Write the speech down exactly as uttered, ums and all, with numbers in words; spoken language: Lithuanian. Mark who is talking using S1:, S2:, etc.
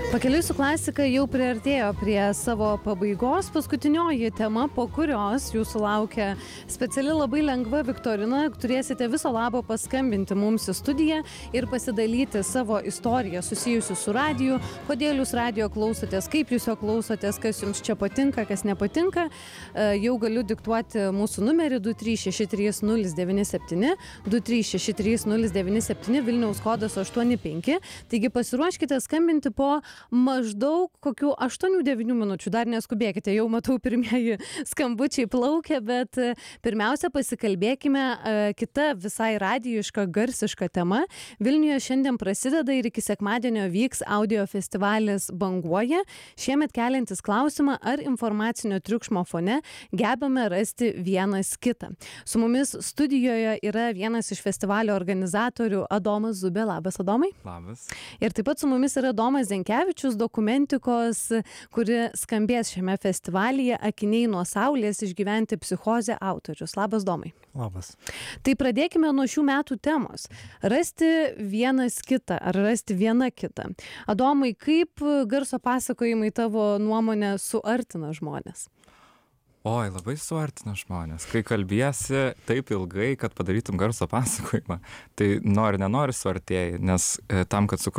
S1: Pakeliui su klasika jau priartėjo prie savo pabaigos. Paskutinioji tema, po kurios jūsų laukia speciali labai lengva viktorina. Turėsite viso labo paskambinti mums į studiją ir pasidalyti savo istoriją susijusiu su radiju, kodėl jūs radijo klausotės, kaip jūs jo klausotės, kas jums čia patinka, kas nepatinka. Jau galiu diktuoti mūsų numerį du trys šeši trys nulis devyni septyni, du trys šeši trys nulis devyni septyni, Vilniaus kodas aštuoni penki. Taigi pasiruoškite skambinti po maždaug kokių aštuonių devynių minučių. Dar neskubėkite, jau matau pirmieji skambučiai plaukia, bet pirmiausia pasikalbėkime kita visai radijiška, garsiška tema. Vilniuje šiandien prasideda ir iki sekmadienio vyks audio festivalis Banguoja. Šiemet keliantis klausimą, ar informacinio triukšmo fone gebame rasti vienas kitą. Su mumis studijoje yra vienas iš festivalio organizatorių Adomas Zubė. Labas, Adomai.
S2: Labas.
S1: Ir taip pat su mumis yra Domas Zenkevičius, dokumentikos, kuri skambės šiame festivalyje Akiniai nuo saulės išgyventi psichozę autorius. Labas, Domai.
S2: Labas.
S1: Tai pradėkime nuo šių metų temos. Rasti vienas kitą ar rasti vieną kitą. Adomai, kaip garso pasakojimai tavo nuomonę suartina žmonės?
S2: Oi, labai suartina žmonės. Kai kalbėsi taip ilgai, kad padarytum garso pasakojimą, tai nori, nenori suartėjai, nes e, tam, kad sukurtum